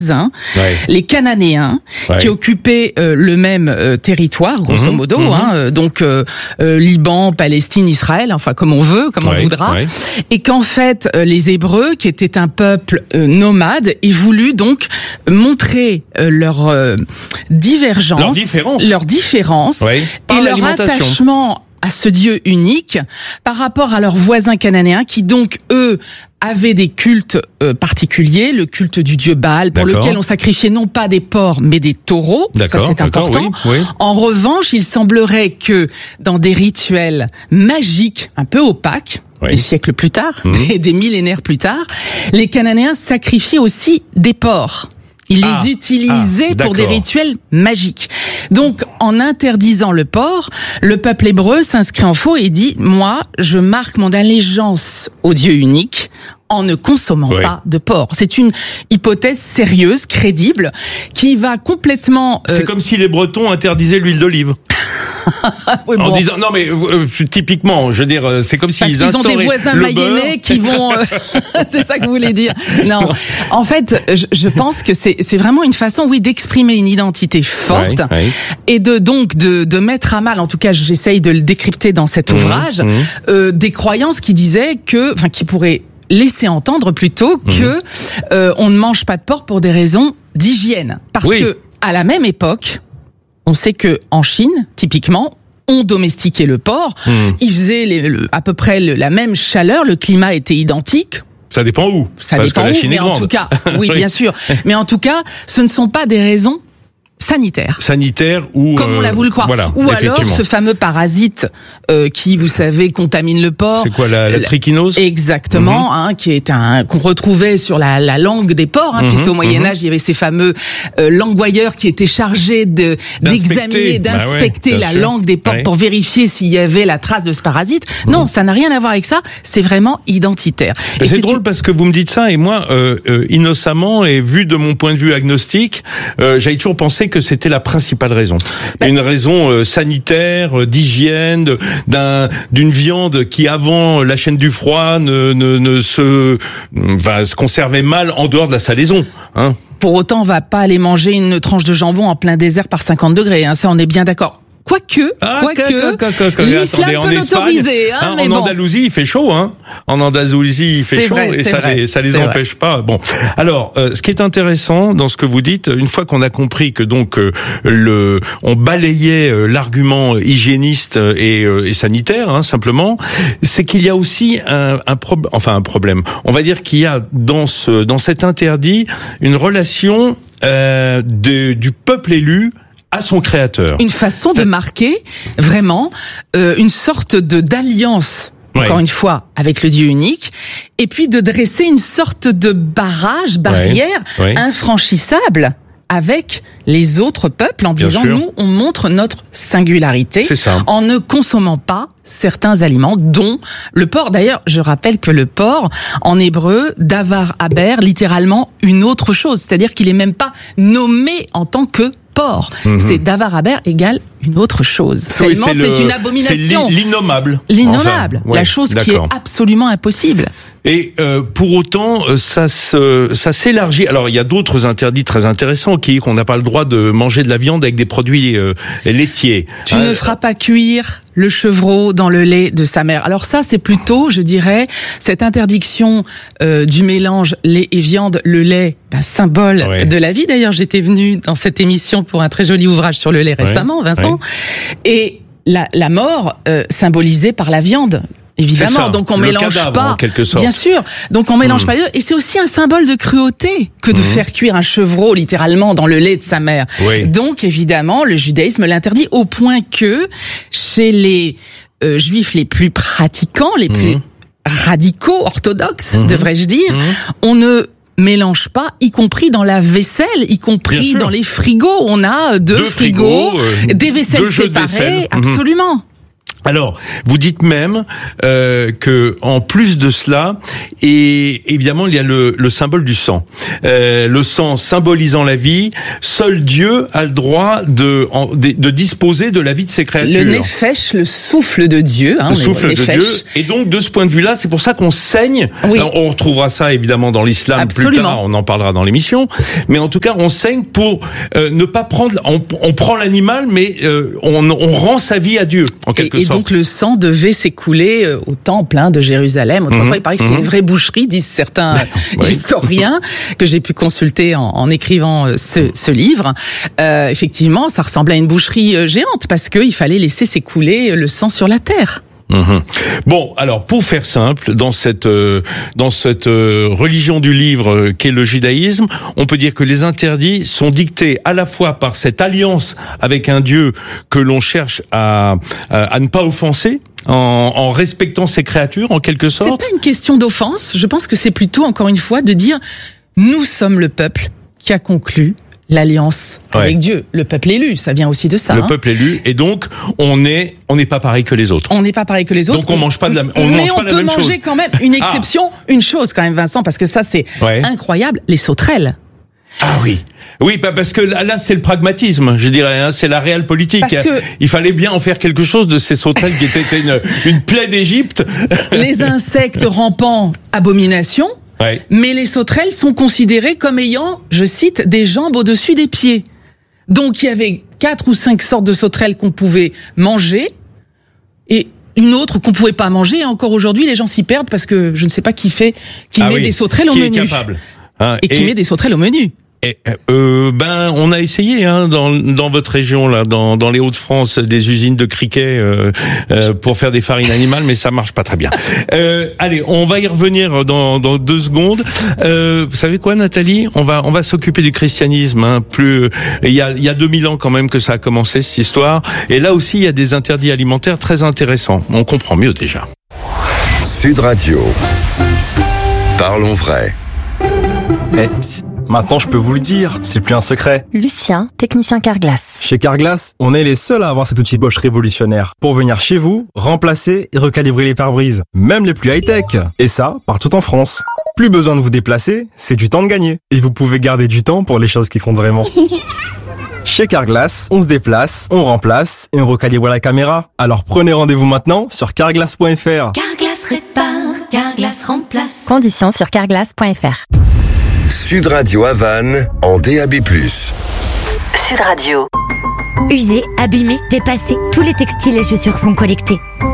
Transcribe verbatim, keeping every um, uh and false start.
Ouais. Les Cananéens, ouais. qui occupaient euh, le même euh, territoire, grosso mmh, modo, mmh. Hein, euh, donc euh, euh, Liban, Palestine, Israël, enfin comme on veut, comme ouais, on voudra, ouais. et qu'en fait euh, les Hébreux, qui étaient un peuple euh, nomade, aient voulu donc montrer euh, leur euh, divergence, leur différence, leur différence ouais. et leur attachement à ce Dieu unique par rapport à leurs voisins cananéens qui donc, eux, avaient des cultes euh, particuliers, le culte du dieu Baal, pour d'accord. lequel on sacrifiait non pas des porcs, mais des taureaux. D'accord, ça, c'est important. Oui, oui. En revanche, il semblerait que dans des rituels magiques, un peu opaques, oui. des siècles plus tard, mmh. des, des millénaires plus tard, les Cananéens sacrifiaient aussi des porcs. Ils ah, les utilisaient ah, pour des rituels magiques. Donc, en interdisant le porc, le peuple hébreu s'inscrit en faux et dit « Moi, je marque mon allégeance au Dieu unique en ne consommant oui. pas de porc ». C'est une hypothèse sérieuse, crédible, qui va complètement... Euh... C'est comme si les Bretons interdisaient l'huile d'olive. oui, bon. En disant non mais euh, typiquement, je veux dire, c'est comme s'ils Parce qu'ils ont des voisins mayennais qui vont. Euh, c'est ça que vous voulez dire. Non, en fait, je, je pense que c'est c'est vraiment une façon, oui, d'exprimer une identité forte oui, oui. et de donc de de mettre à mal. En tout cas, j'essaye de le décrypter dans cet ouvrage, mmh, mmh. Euh, des croyances qui disaient que, enfin, qui pourraient laisser entendre plutôt que mmh. euh, on ne mange pas de porc pour des raisons d'hygiène, parce oui. que à la même époque. On sait que en Chine, typiquement, on domestiquait le porc. Mmh. Il faisait les, le, à peu près le, la même chaleur, le climat était identique. Ça dépend où. Ça Parce dépend que la où, Chine mais est en grande. tout cas, oui, bien sûr. Mais en tout cas, ce ne sont pas des raisons sanitaires. Sanitaires ou comme on l'a voulu croire. Voilà, ou alors ce fameux parasite euh, qui, vous savez, contamine le porc. C'est quoi la, la trichinose ? Exactement, mm-hmm. hein, qui est un qu'on retrouvait sur la, la langue des porcs, hein, mm-hmm, puisqu'au Moyen Âge mm-hmm. il y avait ces fameux euh, languailleurs qui étaient chargés de d'examiner, d'inspecter bah ouais, la sûr. langue des porcs ouais. pour vérifier s'il y avait la trace de ce parasite. Mm-hmm. Non, ça n'a rien à voir avec ça. C'est vraiment identitaire. Et c'est, c'est drôle une... parce que vous me dites ça et moi, euh, euh, innocemment et vu de mon point de vue agnostique, euh, j'avais toujours pensé que c'était la principale raison. Ben, une raison euh, sanitaire, euh, d'hygiène, d'un, d'une viande qui avant la chaîne du froid ne, ne, ne se, va se conservait mal en dehors de la salaison. Hein. Pour autant, on va pas aller manger une tranche de jambon en plein désert par cinquante degrés. Hein, ça, on est bien d'accord. Quoique, ah, quoique, l'islam peut l'autoriser. Hein, hein, mais en bon. Andalousie, il fait chaud. Hein. En Andalousie, il fait c'est chaud vrai, et ça vrai, les, ça les empêche vrai. pas. Bon, alors, euh, ce qui est intéressant dans ce que vous dites, une fois qu'on a compris que donc euh, le, on balayait euh, l'argument hygiéniste et, euh, et sanitaire, hein, simplement, c'est qu'il y a aussi un, un problème. Enfin, un problème. On va dire qu'il y a dans ce, dans cet interdit, une relation euh, de, du peuple élu à son créateur. Une façon de marquer vraiment euh, une sorte de d'alliance, ouais. encore une fois, avec le Dieu unique, et puis de dresser une sorte de barrage, barrière ouais. Ouais. infranchissable avec les autres peuples en disant nous on montre notre singularité en ne consommant pas certains aliments dont le porc. D'ailleurs, je rappelle que le porc en hébreu davar haber littéralement une autre chose, c'est-à-dire qu'il est même pas nommé en tant que porc. Mmh. C'est davar haber égale une autre chose. Oui, Tellement c'est, c'est le, une abomination. C'est l'innommable. L'innommable. Enfin, ouais, la chose d'accord. qui est absolument impossible. Et euh, pour autant, ça se, ça s'élargit. Alors, il y a d'autres interdits très intéressants qui qu'on n'a pas le droit de manger de la viande avec des produits euh, laitiers. Tu hein, ne feras pas cuire le chevreau dans le lait de sa mère. Alors ça, c'est plutôt, je dirais, cette interdiction euh, du mélange lait et viande, le lait, ben, symbole ouais. de la vie. D'ailleurs, j'étais venue dans cette émission pour un très joli ouvrage sur le lait récemment, ouais. Vincent. Ouais. Et la, la mort euh, symbolisée par la viande. Évidemment, donc on le mélange cadavre, pas. En quelque sorte. Bien sûr, donc on mélange mmh. pas les deux. Et c'est aussi un symbole de cruauté que de mmh. faire cuire un chevreau littéralement dans le lait de sa mère. Oui. Donc évidemment, le judaïsme l'interdit au point que chez les euh, juifs les plus pratiquants, les mmh. plus radicaux, orthodoxes, mmh. devrais-je dire, mmh. on ne mélange pas, y compris dans la vaisselle, y compris dans les frigos. On a deux, deux frigos, frigos euh, des vaisselles séparées, vaisselle. absolument. Alors, vous dites même euh, que en plus de cela, et évidemment, il y a le, le symbole du sang. Euh, le sang symbolisant la vie. Seul Dieu a le droit de, de, de disposer de la vie de ses créatures. Le nefesh, le souffle de Dieu. Hein, le souffle de Dieu. Et donc, de ce point de vue-là, c'est pour ça qu'on saigne. Oui. Alors, on retrouvera ça évidemment dans l'islam. Absolument. Plus tard. On en parlera dans l'émission. Mais en tout cas, on saigne pour euh, ne pas prendre. On, on prend l'animal, mais euh, on, on rend sa vie à Dieu en quelque et, sorte. Et donc le sang devait s'écouler au temple hein, de Jérusalem. Autrefois, mmh, il paraît que c'était mmh. une vraie boucherie, disent certains oui. historiens que j'ai pu consulter en, en écrivant ce, ce livre. Euh, effectivement, ça ressemblait à une boucherie géante parce qu'il fallait laisser s'écouler le sang sur la terre. Mmh. Bon, alors pour faire simple, dans cette euh, dans cette euh, religion du livre euh, qu'est le judaïsme, on peut dire que les interdits sont dictés à la fois par cette alliance avec un Dieu que l'on cherche à à, à ne pas offenser. En, en respectant ses créatures, en quelque sorte. C'est pas une question d'offense. Je pense que c'est plutôt, encore une fois, de dire nous sommes le peuple qui a conclu l'alliance ouais. avec Dieu. Le peuple élu, ça vient aussi de ça. Le hein. peuple élu, et donc on est, on n'est pas pareil que les autres. On n'est pas pareil que les autres. Donc on mange pas de la, on mais mange on pas la même chose. Mais on peut manger quand même une exception, ah. une chose quand même, Vincent, parce que ça c'est ouais. incroyable. Les sauterelles. Ah oui. Oui, parce que là, c'est le pragmatisme, je dirais, hein, c'est la réelle politique. Parce que il fallait bien en faire quelque chose de ces sauterelles qui étaient une, une plaie d'Égypte. Les insectes rampants, abomination. Ouais. Mais les sauterelles sont considérées comme ayant, je cite, des jambes au-dessus des pieds. Donc il y avait quatre ou cinq sortes de sauterelles qu'on pouvait manger et une autre qu'on pouvait pas manger. Et encore aujourd'hui, les gens s'y perdent parce que je ne sais pas qui fait, qui ah met oui. des sauterelles au qui menu. Est capable. Hein, et, et qui met des sauterelles au menu. Et, euh, ben, on a essayé hein, dans dans votre région là, dans dans les Hauts-de-France, des usines de criquets euh, euh, pour faire des farines animales, mais ça marche pas très bien. Euh, allez, on va y revenir dans dans deux secondes. Euh, vous savez quoi, Nathalie, on va on va s'occuper du christianisme. Hein, plus il y a il y a deux mille ans quand même que ça a commencé cette histoire, et là aussi il y a des interdits alimentaires très intéressants. On comprend mieux déjà. Sud Radio. Parlons vrai. Eh, psst. Maintenant, je peux vous le dire, c'est plus un secret. Lucien, technicien Carglass. Chez Carglass, on est les seuls à avoir cet outil Bosch révolutionnaire pour venir chez vous, remplacer et recalibrer les pare-brises, même les plus high-tech. Et ça, partout en France. Plus besoin de vous déplacer, c'est du temps de gagner. Et vous pouvez garder du temps pour les choses qui comptent vraiment. Chez Carglass, on se déplace, on remplace et on recalibre la caméra. Alors prenez rendez-vous maintenant sur carglass point f r. Carglass répare, Carglass remplace. Conditions sur carglass point f r. Sud Radio Havane en D A B plus. Sud Radio. Usés, abîmés, dépassés, tous les textiles et chaussures sont collectés.